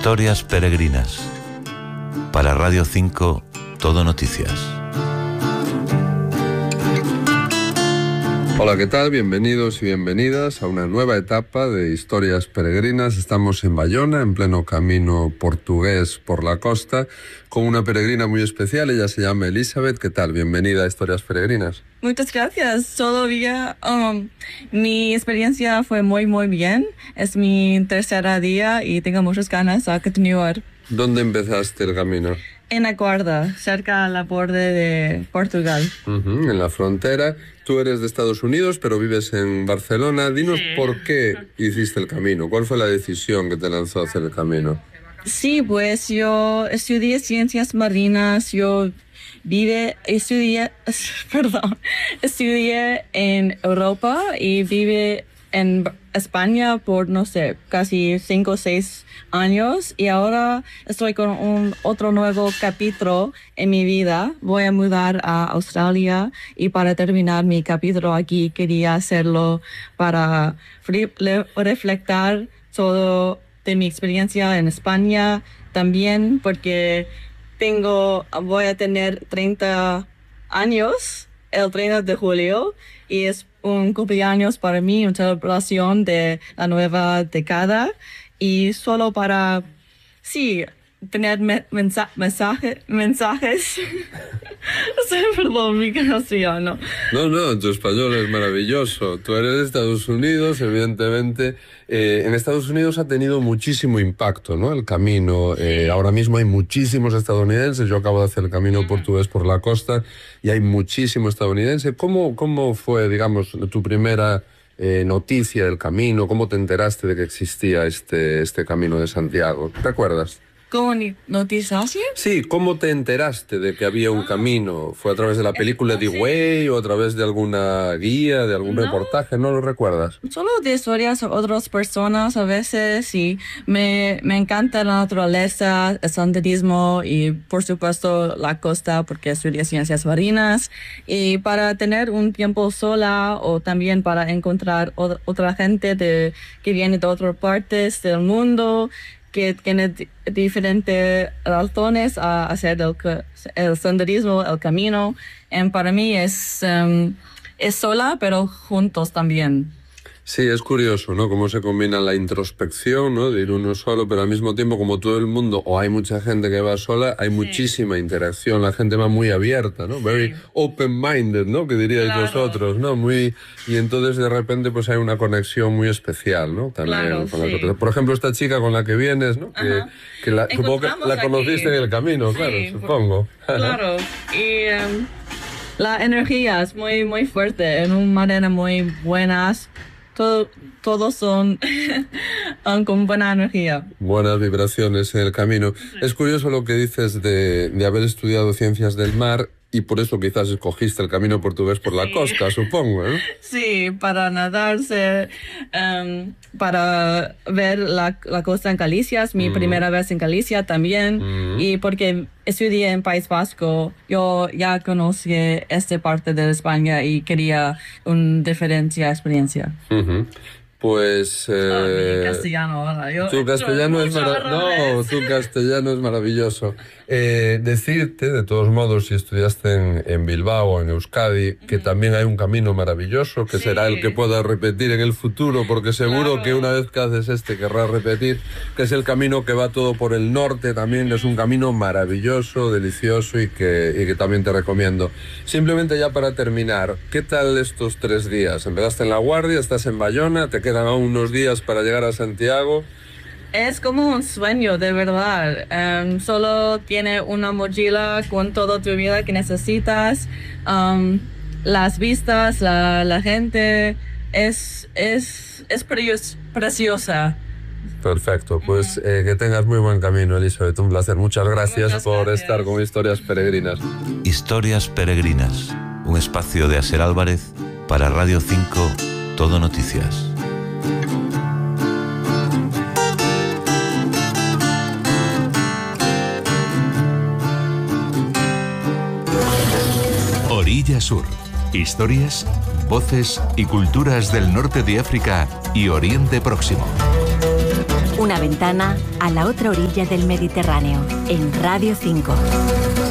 Historias peregrinas. Para Radio 5, Todo Noticias. Hola, ¿qué tal? Bienvenidos y bienvenidas a una nueva etapa de Historias Peregrinas. Estamos en Bayona, en pleno camino portugués por la costa, con una peregrina muy especial. Ella se llama Elizabeth. ¿Qué tal? Bienvenida a Historias Peregrinas. Muchas gracias. Todavía mi experiencia fue muy bien. Es mi tercer día y tengo muchas ganas de continuar. ¿Dónde empezaste el camino? En la Guarda, cerca de la borde de Portugal. En la frontera. Tú eres de Estados Unidos, pero vives en Barcelona. Dinos por qué hiciste el camino. ¿Cuál fue la decisión que te lanzó a hacer el camino? Sí, pues yo estudié ciencias marinas. Estudié en Europa y viví en España por, no sé, casi 5 o 6 años, y ahora estoy con otro nuevo capítulo en mi vida. Voy a mudar a Australia y para terminar mi capítulo aquí quería hacerlo para reflejar todo de mi experiencia en España también, porque voy a tener 30 años el 30 de julio y es un cumpleaños para mí, una celebración de la nueva década, y solo para, tener mensajes. Perdón, mi castellano. No, tu español es maravilloso. Tú eres de Estados Unidos, evidentemente. En Estados Unidos ha tenido muchísimo impacto, ¿no?, el camino. Ahora mismo hay muchísimos estadounidenses. Yo acabo de hacer el camino portugués por la costa y hay muchísimos estadounidenses. ¿Cómo fue, digamos, tu primera noticia del camino? ¿Cómo te enteraste de que existía este camino de Santiago? ¿Te acuerdas? ¿Cómo noticias? Sí, ¿cómo te enteraste de que había un camino? ¿Fue a través de la película The Way o a través de alguna guía, de algún reportaje? ¿No lo recuerdas? Solo de historias de otras personas a veces, y me encanta la naturaleza, el senderismo y por supuesto la costa porque estudié ciencias marinas, y para tener un tiempo sola o también para encontrar otra gente que viene de otras partes del mundo, que tiene diferentes razones a hacer el senderismo, el camino. Para mí es sola, pero juntos también. Sí, es curioso, ¿no?, cómo se combina la introspección, ¿no?, de ir uno solo, pero al mismo tiempo, como todo el mundo, o hay mucha gente que va sola, hay muchísima interacción, la gente va muy abierta, ¿no? Very open-minded, ¿no?, que diríais vosotros, ¿no? Y entonces de repente pues hay una conexión muy especial, ¿no?, también con las otras. Por ejemplo, esta chica con la que vienes, ¿no?, supongo que la conociste en el camino, claro, supongo. Claro, y la energía es muy fuerte, en una manera muy buena. Todos son con buena energía. Buenas vibraciones en el camino. Sí. Es curioso lo que dices de haber estudiado ciencias del mar, y por eso quizás escogiste el camino portugués por la costa, supongo, ¿eh? Sí, para nadarse, para ver la costa en Galicia. Es mi primera vez en Galicia también. Y porque estudié en País Vasco, yo ya conocí esta parte de España y quería una diferente experiencia. Pues... mi castellano ahora. Tu castellano es maravilloso. Decirte, de todos modos, si estudiaste en Bilbao o en Euskadi, que también hay un camino maravilloso, que será el que puedas repetir en el futuro, porque seguro que una vez que haces querrás repetir, que es el camino que va todo por el norte. También es un camino maravilloso, delicioso, y que también te recomiendo. Simplemente ya para terminar, ¿qué tal estos 3 días? Empezaste en La Guardia, estás en Bayona, te quedan aún unos días para llegar a Santiago. Es como un sueño, de verdad. Solo tiene una mochila con toda tu vida que necesitas. Las vistas, la gente, es preciosa. Perfecto, pues que tengas muy buen camino, Elizabeth. Un placer. Muchas gracias por estar con Historias Peregrinas. Historias Peregrinas, un espacio de Aser Álvarez para Radio 5, Todo Noticias. Orilla Sur. Historias, voces y culturas del norte de África y Oriente Próximo. Una ventana a la otra orilla del Mediterráneo, en Radio 5.